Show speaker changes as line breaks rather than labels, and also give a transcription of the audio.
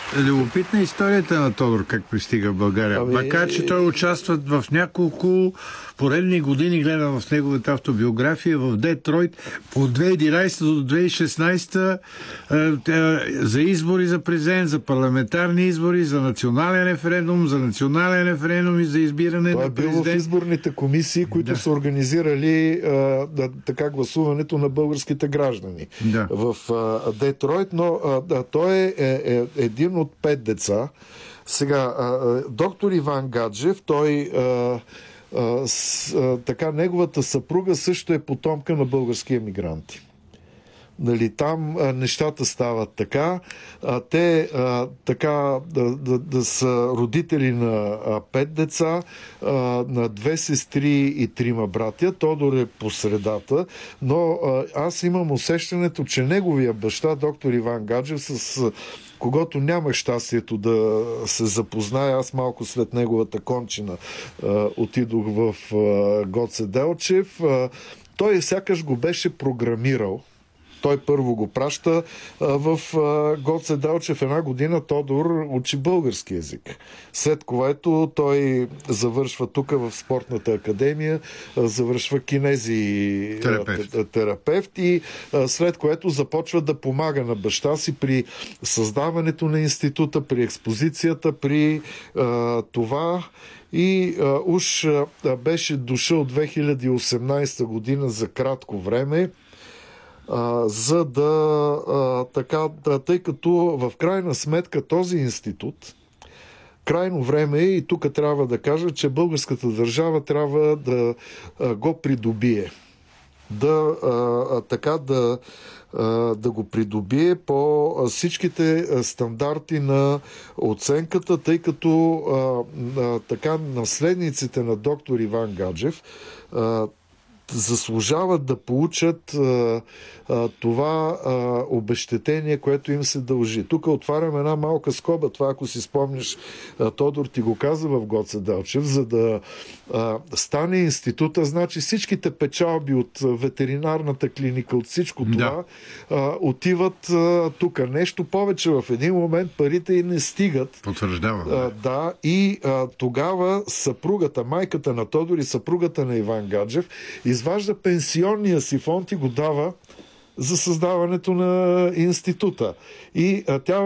Любопитна историята на Тодор, как пристига в България. Макар, че той участва в няколко поредни години, гледам в неговата автобиография, в Детройт от 2011 до 2016 за избори за президент, за парламентарни избори, за национален референдум и за избиране на президент.
Той е бил в изборните комисии, които са организирали така гласуването на българските граждани в Детройт, но той е един от 5 деца. Сега, доктор Иван Гаджев, той така, неговата съпруга също е потомка на български емигранти. Нали, там нещата стават така. Те така да са родители на 5 деца, на 2 сестри и 3 братя. Тодор е по средата, но аз имам усещането, че неговия баща, доктор Иван Гаджев, с когото нямах щастието да се запозная, аз малко след неговата кончина отидох в Гоце Делчев, той сякаш го беше програмирал. Той първо го праща в Гоце Делчев. 1 година Тодор учи български език. След което той завършва тук в спортната академия, завършва кинезитерапевт и след което започва да помага на баща си при създаването на института, при експозицията, при това. И уж беше дошъл 2018 година за кратко време, за тъй като в крайна сметка този институт, крайно време е, и тук трябва да кажа, че българската държава трябва да го придобие. Да го придобие по всичките стандарти на оценката, тъй като така наследниците на доктор Иван Гаджев заслужават да получат това обезщетение, което им се дължи. Тук отварям една малка скоба. Това, ако си спомниш, Тодор ти го каза в Гоце Делчев, за да стане института, значи всичките печалби от ветеринарната клиника, от всичко това, отиват тук. Нещо повече, в един момент парите и не стигат.
Потвърждава.
И тогава съпругата, майката на Тодор и съпругата на Иван Гаджев изважда пенсионния си фонд и го дава за създаването на института. И тя